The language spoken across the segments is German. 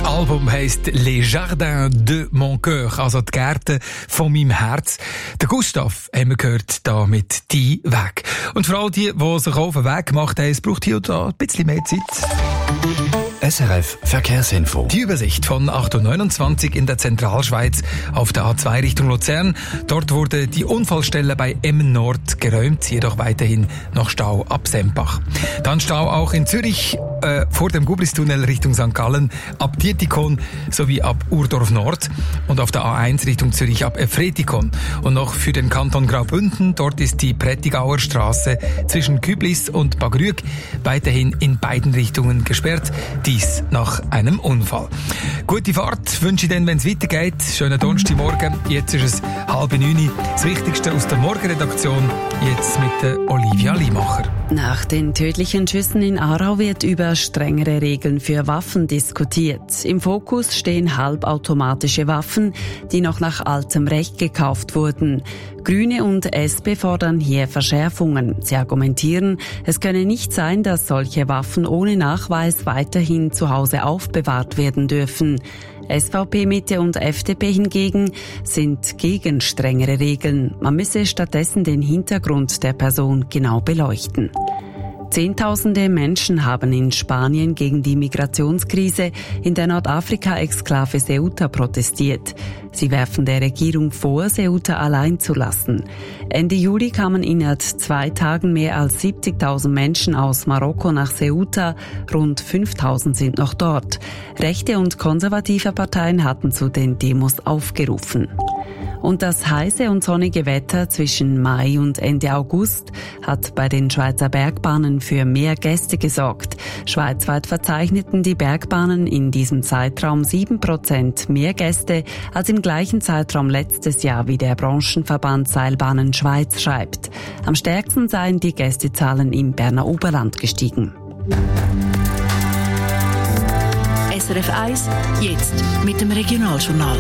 Album heisst Les Jardins de mon Cœur, also die Gärten von meinem Herz. Der Gustav haben wir gehört, da mit «Die Weg». Und vor allem die sich auf den Weg gemacht haben, es braucht hier und da ein bisschen mehr Zeit. SRF Verkehrsinfo. Die Übersicht von 8.29 Uhr in der Zentralschweiz auf der A2 Richtung Luzern. Dort wurde die Unfallstelle bei Emmen Nord geräumt, jedoch weiterhin noch Stau ab Sempach. Dann Stau auch in Zürich vor dem Gublistunnel Richtung St. Gallen ab Dietikon sowie ab Urdorf Nord und auf der A1 Richtung Zürich ab Efretikon. Und noch für den Kanton Graubünden, dort ist die Prättigauer Straße zwischen Küblis und Bagrüg weiterhin in beiden Richtungen gesperrt. Dies nach einem Unfall. Gute Fahrt wünsche ich dann, wenn es weitergeht. Schönen Donnerstagmorgen. Jetzt ist es 8:30. Das Wichtigste aus der Morgenredaktion. Jetzt mit der Olivia Limacher. Nach den tödlichen Schüssen in Aarau wird über strengere Regeln für Waffen diskutiert. Im Fokus stehen halbautomatische Waffen, die noch nach altem Recht gekauft wurden. Grüne und SP fordern hier Verschärfungen. Sie argumentieren, es könne nicht sein, dass solche Waffen ohne Nachweis weiterhin zu Hause aufbewahrt werden dürfen. SVP, Mitte und FDP hingegen sind gegen strengere Regeln. Man müsse stattdessen den Hintergrund der Person genau beleuchten. Zehntausende Menschen haben in Spanien gegen die Migrationskrise in der Nordafrika-Exklave Ceuta protestiert. Sie werfen der Regierung vor, Ceuta allein zu lassen. Ende Juli kamen innerhalb 2 Tagen mehr als 70.000 Menschen aus Marokko nach Ceuta. Rund 5.000 sind noch dort. Rechte und konservative Parteien hatten zu den Demos aufgerufen. Und das heiße und sonnige Wetter zwischen Mai und Ende August hat bei den Schweizer Bergbahnen für mehr Gäste gesorgt. Schweizweit verzeichneten die Bergbahnen in diesem Zeitraum 7% mehr Gäste als im gleichen Zeitraum letztes Jahr, wie der Branchenverband Seilbahnen Schweiz schreibt. Am stärksten seien die Gästezahlen im Berner Oberland gestiegen. SRF 1, jetzt mit dem Regionaljournal.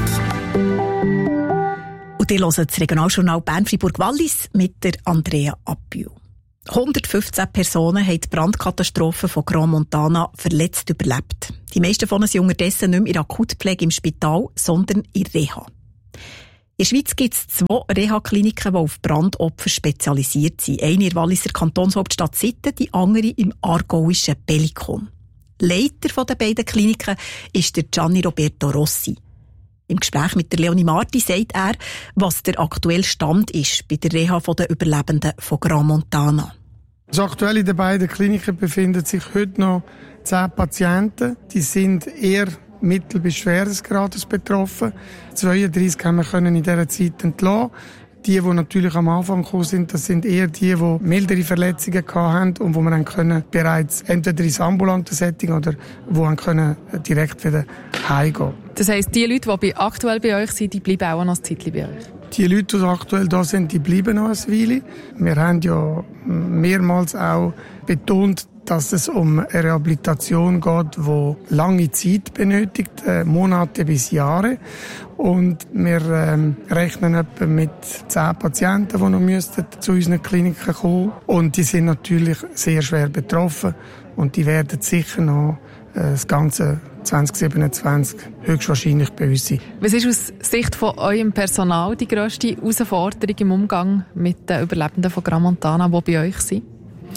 Und ihr hört das Regionaljournal Bern-Fribourg-Wallis mit der Andrea Appiu. 115 Personen haben die Brandkatastrophe von Grand Montana verletzt überlebt. Die meisten von ihnen sind unterdessen nicht mehr in der Akutpflege im Spital, sondern in Reha. In der Schweiz gibt es 2 Reha-Kliniken, die auf Brandopfer spezialisiert sind. Eine in der Walliser Kantonshauptstadt Sitten, die andere im aargauischen Bellikon. Leiter der beiden Kliniken ist der Gianni Roberto Rossi. Im Gespräch mit der Leonie Marti sagt er, was der aktuelle Stand ist bei der Reha der Überlebenden von Grand Montana. Also aktuell in den beiden Kliniken befinden sich heute noch 10 Patienten. Die sind eher mittel- bis schweres Grades betroffen. 32 haben wir in dieser Zeit entlassen. Die natürlich am Anfang gekommen sind, das sind eher die mildere Verletzungen hatten und wo wir dann bereits entweder ins ambulante Setting oder wo können direkt wieder heimgehen. Das heisst, die Leute, die aktuell bei euch sind, die bleiben auch noch ein Zeitchen bei euch? Die Leute, die aktuell da sind, die bleiben noch eine Weile. Wir haben ja mehrmals auch betont, dass es um eine Rehabilitation geht, die lange Zeit benötigt, Monate bis Jahre. Und wir rechnen etwa mit 10 Patienten, die noch zu unseren Kliniken kommen. Und die sind natürlich sehr schwer betroffen. Und die werden sicher noch das ganze 2027 höchstwahrscheinlich bei uns sein. Was ist aus Sicht von eurem Personal die grösste Herausforderung im Umgang mit den Überlebenden von Grand Montana, die bei euch sind?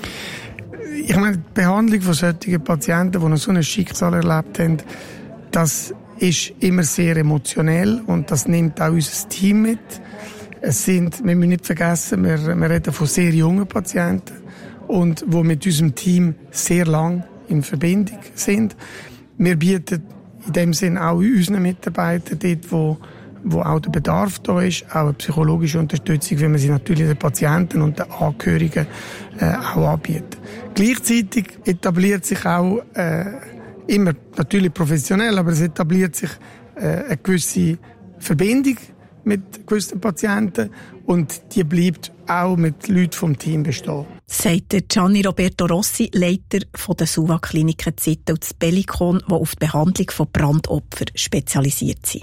Ich meine, die Behandlung von solchen Patienten, die noch so ein Schicksal erlebt haben, das ist immer sehr emotionell und das nimmt auch unser Team mit. Wir müssen nicht vergessen, wir reden von sehr jungen Patienten und die mit unserem Team sehr lang in Verbindung sind. Wir bieten in dem Sinn auch unseren Mitarbeitern dort, wo auch der Bedarf da ist, auch eine psychologische Unterstützung, wie man sie natürlich den Patienten und den Angehörigen auch anbietet. Gleichzeitig etabliert sich auch immer natürlich professionell, aber es etabliert sich eine gewisse Verbindung mit gewissen Patienten und die bleibt auch mit Leuten vom Team bestehen. Sagt der Gianni Roberto Rossi, Leiter der SUVA-Kliniken Sitten und Bellikon, die auf die Behandlung von Brandopfern spezialisiert sind.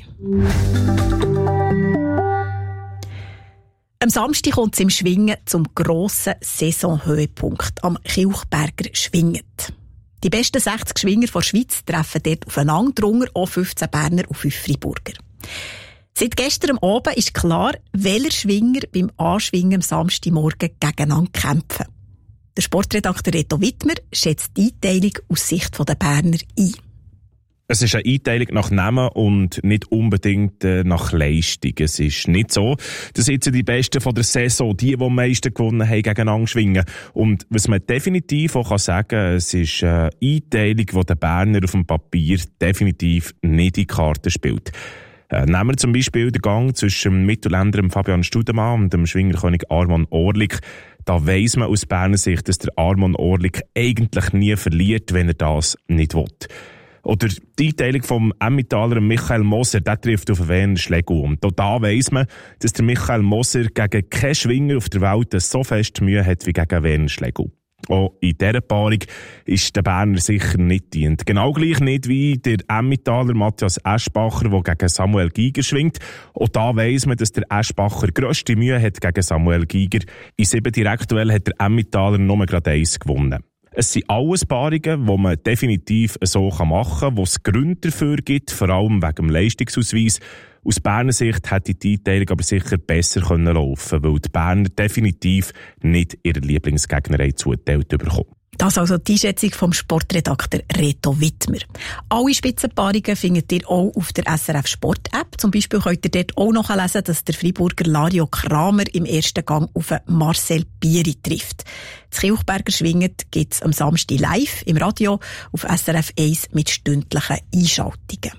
Am Samstag kommt es im Schwingen zum grossen Saisonhöhepunkt am Kilchberger Schwinget. Die besten 60 Schwinger der Schweiz treffen dort aufeinander, darunter auch 15 Berner und 5 Freiburger. Seit gestern Abend ist klar, welcher Schwinger beim Anschwingen am Samstagmorgen gegeneinander kämpfen. Der Sportredakteur Reto Wittmer schätzt die Einteilung aus Sicht der Berner ein. Es ist eine Einteilung nach Namen und nicht unbedingt nach Leistung. Es ist nicht so, dass jetzt die Besten von der Saison, die am meisten gewonnen haben, gegeneinander schwingen. Und was man definitiv auch sagen kann, es ist eine Einteilung, die der Berner auf dem Papier definitiv nicht in die Karten spielt. Nehmen wir zum Beispiel den Gang zwischen dem Mittelländer Fabian Studemann und dem Schwingerkönig Arman Orlik. Da weiss man aus Berner Sicht, dass der Arman Orlik eigentlich nie verliert, wenn er das nicht will. Oder die Einteilung vom Emmentaler Michael Moser, der trifft auf Werner Schlegel. Und da weiss man, dass der Michael Moser gegen keinen Schwinger auf der Welt so fest Mühe hat wie gegen Werner Schlegel. Auch in dieser Paarung ist der Berner sicher nicht dient. Genau gleich nicht wie der Emmentaler Matthias Eschbacher, der gegen Samuel Giger schwingt. Auch da weiss man, dass der Eschbacher grösste Mühe hat gegen Samuel Giger. In 7 Direktduellen hat der Emmentaler nur gerade 1 gewonnen. Es sind alles Paarungen, die man definitiv so machen kann, wo es Gründe dafür gibt, vor allem wegen dem Leistungsausweis. Aus Berner Sicht hätte die Einteilung aber sicher besser laufen können, weil die Berner definitiv nicht ihre Lieblingsgegnerei zugeteilt bekommen. Das also die Einschätzung vom Sportredakteur Reto Wittmer. Alle Spitzenpaarungen findet ihr auch auf der SRF Sport App. Zum Beispiel könnt ihr dort auch nachlesen, dass der Freiburger Lario Kramer im ersten Gang auf Marcel Bieri trifft. Das Kilchberger Schwingen gibt es am Samstag live im Radio auf SRF 1 mit stündlichen Einschaltungen.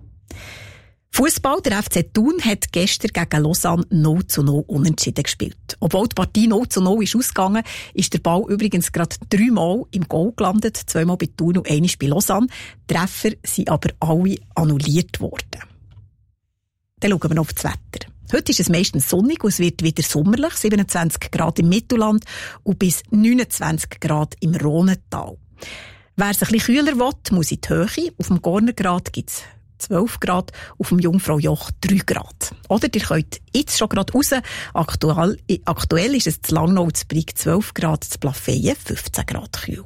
Fußball, der FC Thun hat gestern gegen Lausanne 0:0 unentschieden gespielt. Obwohl die Partie 0:0 ist ausgegangen, ist der Ball übrigens gerade 3-mal im Goal gelandet, 2-mal bei Thun und 1 bei Lausanne. Die Treffer sind aber alle annulliert worden. Dann schauen wir noch auf das Wetter. Heute ist es meistens sonnig und es wird wieder sommerlich, 27 Grad im Mittelland und bis 29 Grad im Rhonental. Wer es ein bisschen kühler will, muss in die Höhe. Auf dem Gornergrat gibt es 12 Grad, auf dem Jungfraujoch 3 Grad. Oder ihr könnt jetzt schon gerade raus. Aktuell ist es zu Langnau und zu Brig 12 Grad, zu Plafeyen 15 Grad kühl.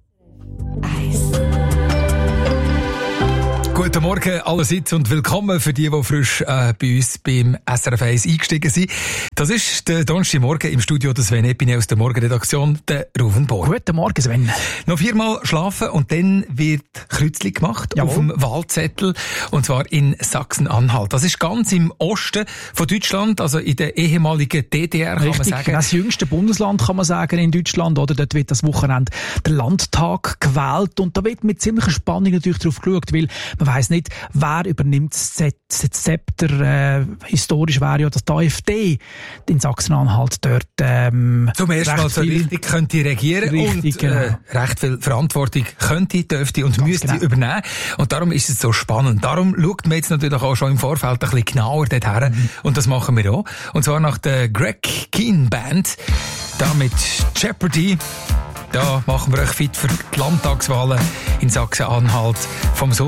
Guten Morgen allerseits und willkommen für die frisch bei uns beim SRF 1 eingestiegen sind. Das ist der Donnerstagmorgen im Studio der Sven Epine aus der Morgenredaktion, der Ruven Bohr. Guten Morgen, Sven. Noch 4-mal schlafen und dann wird Kreuzli gemacht. Jawohl. Auf dem Wahlzettel, und zwar in Sachsen-Anhalt. Das ist ganz im Osten von Deutschland, also in der ehemaligen DDR, kann man sagen. Das jüngste Bundesland, kann man sagen, in Deutschland. Oder? Dort wird das Wochenende der Landtag gewählt und da wird mit ziemlicher Spannung natürlich drauf geschaut, weil man weiss nicht, wer übernimmt das Zepter. Historisch wäre ja, dass die AfD in Sachsen-Anhalt dort zum ersten Mal so richtig könnte regieren und genau. Recht viel Verantwortung könnte, dürfte und müsste genau übernehmen. Und darum ist es so spannend. Darum schaut man jetzt natürlich auch schon im Vorfeld ein bisschen genauer dorthin. Und das machen wir auch. Und zwar nach der Greg Keen Band. Da mit Jeopardy. Da machen wir euch fit für die Landtagswahlen in Sachsen-Anhalt vom Sonntag.